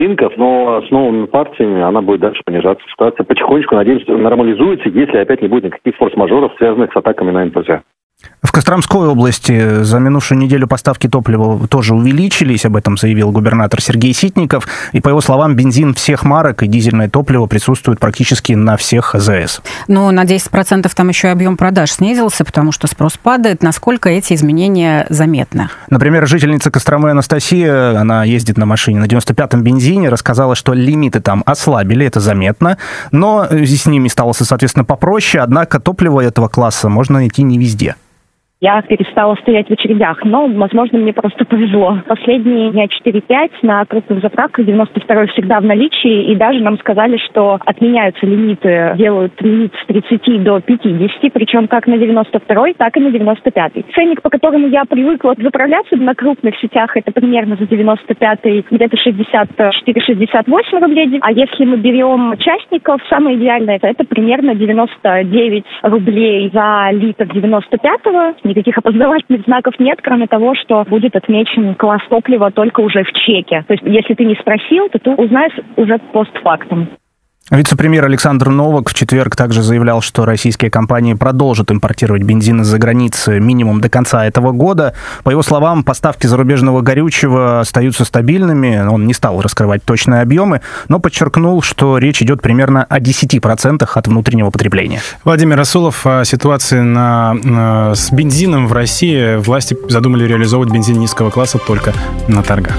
рынков, но с новыми партиями она будет дальше понижаться. Ситуация потихонечку, надеюсь, нормализуется, если опять не будет никаких форс-мажоров, связанных с атаками на НПЗ. В Костромской области за минувшую неделю поставки топлива тоже увеличились, об этом заявил губернатор Сергей Ситников. И, по его словам, бензин всех марок и дизельное топливо присутствует практически на всех АЗС. Но на 10% там еще и объем продаж снизился, потому что спрос падает. Насколько эти изменения заметны? Например, жительница Костромы Анастасия, она ездит на машине на 95-м бензине, рассказала, что лимиты там ослабили, это заметно, но с ними стало, соответственно, попроще, однако топливо этого класса можно найти не везде. Я перестала стоять в очередях, но, возможно, мне просто повезло. Последние дня 4-5 на крупных заправках 92-й всегда в наличии, и даже нам сказали, что отменяются лимиты, делают лимит с 30 до 50, причем как на 92-й, так и на 95-й. Ценник, по которому я привыкла заправляться на крупных сетях, это примерно за 95-й где-то 64-68 рублей. А если мы берем частников, самое идеальное, это примерно 99 рублей за литр 95-го. Никаких опознавательных знаков нет, кроме того, что будет отмечен класс топлива только уже в чеке. То есть, если ты не спросил, то ты узнаешь уже постфактум. Вице-премьер Александр Новак в четверг также заявлял, что российские компании продолжат импортировать бензин из-за границы минимум до конца этого года. По его словам, поставки зарубежного горючего остаются стабильными. Он не стал раскрывать точные объемы, но подчеркнул, что речь идет примерно о 10% от внутреннего потребления. Владимир Расулов, о ситуации с бензином в России. Власти задумали реализовывать бензин низкого класса только на торгах.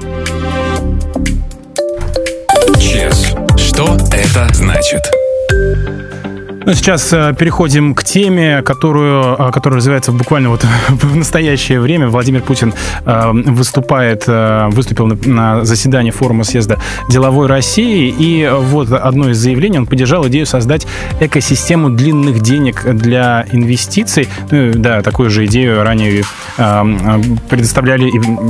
Что это значит? Ну, сейчас переходим к теме, которая развивается буквально вот в настоящее время. Владимир Путин выступил на заседании форума съезда деловой России, и вот одно из заявлений, он поддержал идею создать экосистему длинных денег для инвестиций. Ну, да, такую же идею ранее предоставляли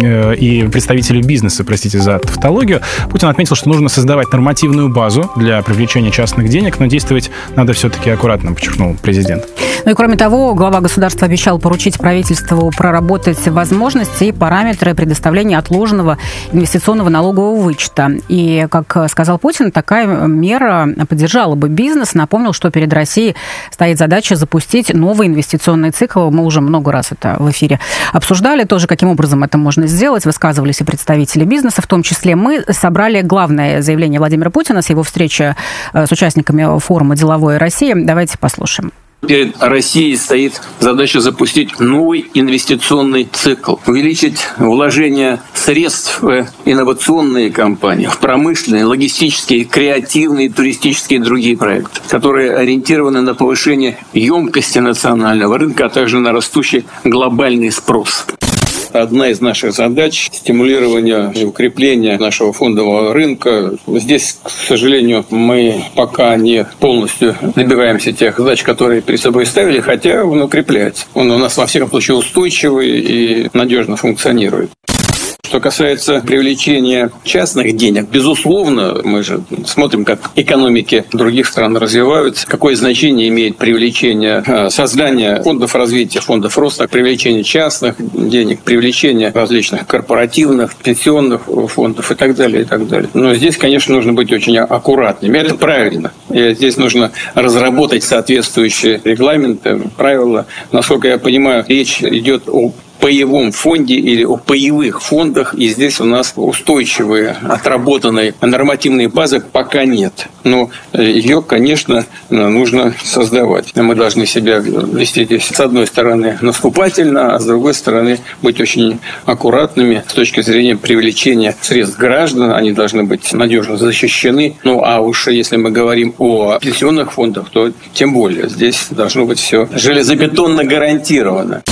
и представители бизнеса, простите за тавтологию. Путин отметил, что нужно создавать нормативную базу для привлечения частных денег, но действовать надо все-таки аккуратно, подчеркнул президент. Ну и кроме того, глава государства обещал поручить правительству проработать возможности и параметры предоставления отложенного инвестиционного налогового вычета. И, как сказал Путин, такая мера поддержала бы бизнес. Напомнил, что перед Россией стоит задача запустить новый инвестиционный цикл. Мы уже много раз это в эфире обсуждали. Тоже, каким образом это можно сделать. Высказывались и представители бизнеса. В том числе мы собрали главное заявление Владимира Путина с его встречи с участниками форума «Деловой России». Давайте послушаем. Перед Россией стоит задача запустить новый инвестиционный цикл, увеличить вложения средств в инновационные компании, в промышленные, логистические, креативные, туристические и другие проекты, которые ориентированы на повышение емкости национального рынка, а также на растущий глобальный спрос. Одна из наших задач – стимулирование и укрепление нашего фондового рынка. Здесь, к сожалению, мы пока не полностью добиваемся тех задач, которые перед собой ставили, хотя он укрепляется. Он у нас, во всяком случае, устойчивый и надежно функционирует. Что касается привлечения частных денег, безусловно, мы же смотрим, как экономики других стран развиваются, какое значение имеет привлечение, создание фондов развития, фондов роста, привлечение частных денег, привлечение различных корпоративных, пенсионных фондов и так далее, и так далее. Но здесь, конечно, нужно быть очень аккуратными. Это правильно. И здесь нужно разработать соответствующие регламенты, правила. Насколько я понимаю, речь идет о паевом фонде или о паевых фондах, и здесь у нас устойчивые, отработанные нормативные базы пока нет. Но ее, конечно, нужно создавать. Мы должны себя вести здесь, с одной стороны, наступательно, а с другой стороны, быть очень аккуратными с точки зрения привлечения средств граждан. Они должны быть надежно защищены. Ну, а уж если мы говорим о пенсионных фондах, то тем более здесь должно быть все железобетонно гарантировано.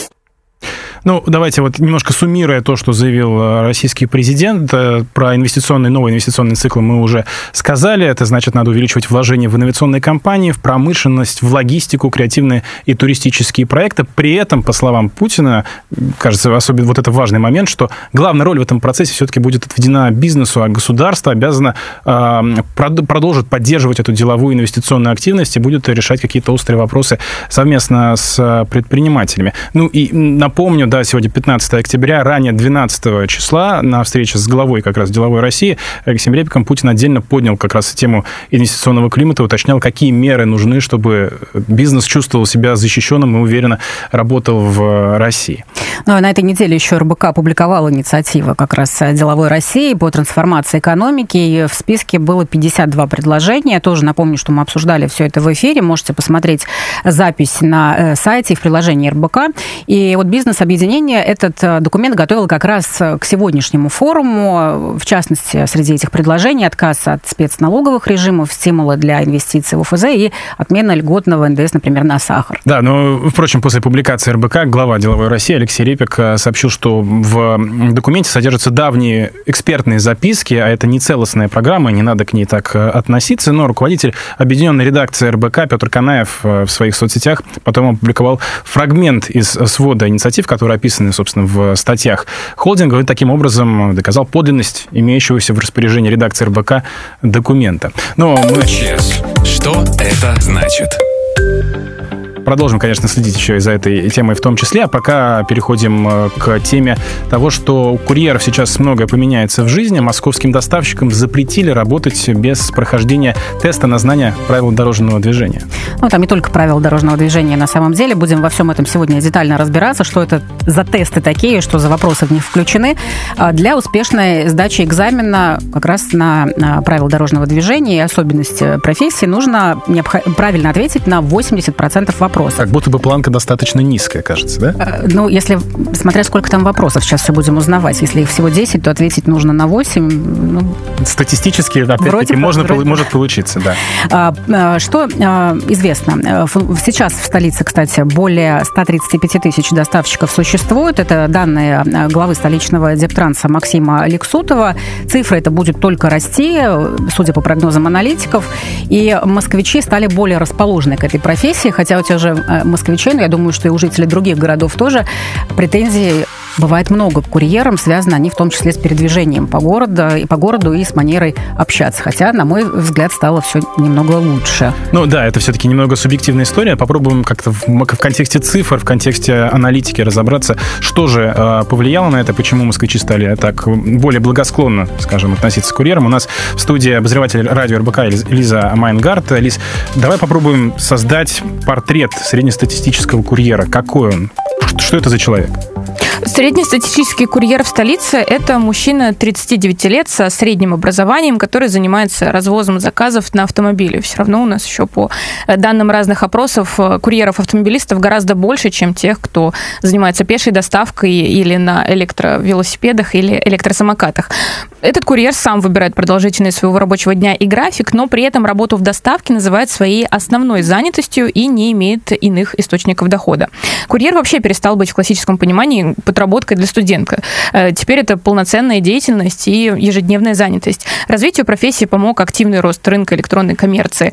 Ну, давайте вот немножко суммируя то, что заявил российский президент, про новый инвестиционный цикл мы уже сказали. Это значит, надо увеличивать вложения в инновационные компании, в промышленность, в логистику, креативные и туристические проекты. При этом, по словам Путина, кажется, особенно вот это важный момент, что главная роль в этом процессе все-таки будет отведена бизнесу, а государство обязано продолжить поддерживать эту деловую инвестиционную активность и будет решать какие-то острые вопросы совместно с предпринимателями. Ну и напомню, да, сегодня 15 октября. Ранее 12 числа на встрече с главой как раз «Деловой России» Алексеем Репиком Путин отдельно поднял как раз тему инвестиционного климата, уточнял, какие меры нужны, чтобы бизнес чувствовал себя защищенным и уверенно работал в России. Ну, а на этой неделе еще РБК опубликовала инициативу как раз «Деловой России» по трансформации экономики. И в списке было 52 предложения. Тоже напомню, что мы обсуждали все это в эфире. Можете посмотреть запись на сайте и в приложении РБК. И вот бизнес-объединение этот документ готовил как раз к сегодняшнему форуму. В частности, среди этих предложений отказ от спецналоговых режимов, стимулы для инвестиций в ОФЗ и отмена льготного НДС, например, на сахар. Да, но, впрочем, после публикации РБК глава «Деловой России» Алексей Репик сообщил, что в документе содержатся давние экспертные записки, а это не целостная программа, не надо к ней так относиться, но руководитель объединенной редакции РБК Петр Канаев в своих соцсетях потом опубликовал фрагмент из свода инициатив, которые описаны, собственно, в статьях холдинга, и таким образом доказал подлинность имеющегося в распоряжении редакции РБК документа. Но ЧЕС. Что это значит? Продолжим, конечно, следить еще и за этой темой в том числе, а пока переходим к теме того, что у курьеров сейчас многое поменяется в жизни. Московским доставщикам запретили работать без прохождения теста на знание правил дорожного движения. Ну, там не только правила дорожного движения на самом деле. Будем во всем этом сегодня детально разбираться, что это за тесты такие, что за вопросы в них включены. Для успешной сдачи экзамена как раз на правила дорожного движения и особенности профессии нужно правильно ответить на 80% вопросов. Как будто бы планка достаточно низкая, кажется, да? Ну, если, смотря сколько там вопросов, сейчас все будем узнавать. Если их всего 10, то ответить нужно на 8. Ну, статистически, опять-таки, может получиться, да. Что известно? Сейчас в столице, кстати, более 135 тысяч доставщиков существует. Это данные главы столичного Дептранса Максима Лексутова. Цифра эта будет только расти, судя по прогнозам аналитиков. И москвичи стали более расположены к этой профессии, хотя у тех же москвичей, но я думаю, что и у жителей других городов тоже претензий бывает много к курьерам, связаны они в том числе с передвижением по городу и с манерой общаться. Хотя, на мой взгляд, стало все немного лучше. Ну да, это все-таки немного субъективная история. Попробуем как-то в контексте цифр, в контексте аналитики разобраться, что же повлияло на это, почему москвичи стали так более благосклонно, скажем, относиться к курьерам. У нас в студии обозреватель радио РБК Лиза Майнгард. Лиз, давай попробуем создать портрет среднестатистического курьера. Какой он? Что это за человек? Среднестатистический курьер в столице – это мужчина 39 лет со средним образованием, который занимается развозом заказов на автомобиле. Все равно у нас еще по данным разных опросов курьеров-автомобилистов гораздо больше, чем тех, кто занимается пешей доставкой или на электровелосипедах или электросамокатах. Этот курьер сам выбирает продолжительность своего рабочего дня и график, но при этом работу в доставке называет своей основной занятостью и не имеет иных источников дохода. Курьер вообще перестал быть в классическом понимании подработкой для студента. Теперь это полноценная деятельность и ежедневная занятость. Развитию профессии помог активный рост рынка электронной коммерции.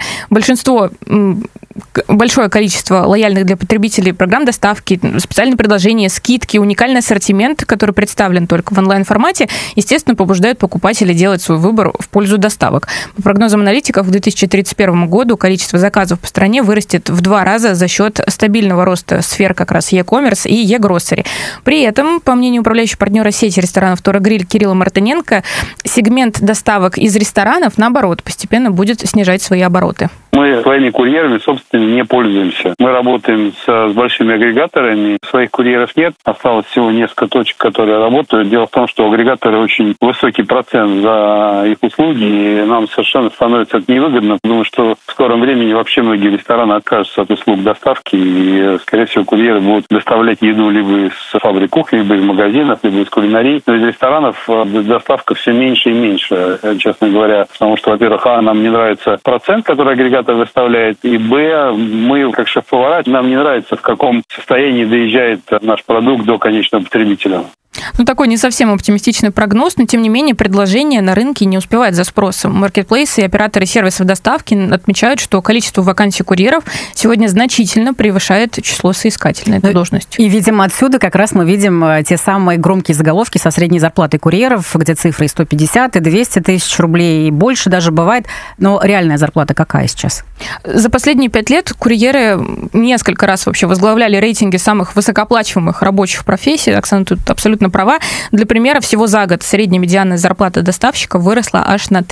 Большое количество лояльных для потребителей программ доставки, специальные предложения, скидки, уникальный ассортимент, который представлен только в онлайн-формате, естественно, побуждают покупателей делать свой выбор в пользу доставок. По прогнозам аналитиков, к 2031 году количество заказов по стране вырастет в 2 раза за счет стабильного роста сфер как раз e-commerce и e-grocery. При этом, по мнению управляющего партнера сети ресторанов «Тора Гриль» Кирилла Мартыненко, сегмент доставок из ресторанов, наоборот, постепенно будет снижать свои обороты. Мы своими курьерами, собственно, не пользуемся. Мы работаем с большими агрегаторами. Своих курьеров нет. Осталось всего несколько точек, которые работают. Дело в том, что агрегаторы очень высокий процент за их услуги, и нам совершенно становится это невыгодно. Думаю, что в скором времени вообще многие рестораны откажутся от услуг доставки, и, скорее всего, курьеры будут доставлять еду либо из фабрик кухни, либо из магазинов, либо из кулинарий. Но из ресторанов доставка все меньше и меньше, честно говоря. Потому что, во-первых, нам не нравится процент, который агрегатор выставляет, и мы, как шеф-повара, нам не нравится, в каком состоянии доезжает наш продукт до конечного потребителя. Ну, такой не совсем оптимистичный прогноз, но, тем не менее, предложение на рынке не успевает за спросом. Маркетплейсы и операторы сервисов доставки отмечают, что количество вакансий курьеров сегодня значительно превышает число соискателей на эту должность. И, видимо, отсюда как раз мы видим те самые громкие заголовки со средней зарплатой курьеров, где цифры и 150, и 200 тысяч рублей, и больше даже бывает. Но реальная зарплата какая сейчас? За последние 5 лет курьеры несколько раз вообще возглавляли рейтинги самых высокооплачиваемых рабочих профессий. Оксана тут абсолютно права. Для примера, всего за год средняя медианная зарплата доставщика выросла аж на